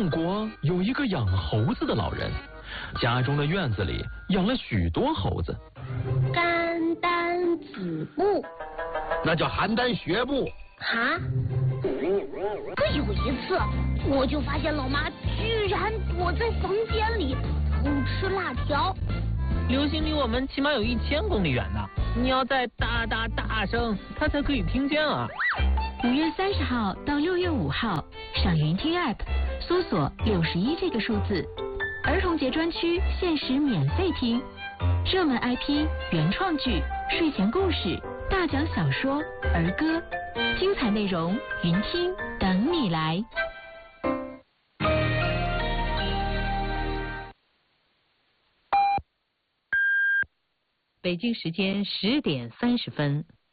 郑国有一个养猴子的老人，家中的院子里养了许多猴子。 肝胆子部， 那叫邯郸学步。 哈？可有一次，我就发现老妈居然躲在房间里偷吃辣条。 流星离我们起码有1000公里远呢，你要再大声，它才可以听见啊。 5月30号到6月5号，上云听 App 搜索61这个数字，儿童节专区限时免费听，热门 IP、原创剧、睡前故事、大奖小说、儿歌，精彩内容云听等你来。 北京时间10点30分。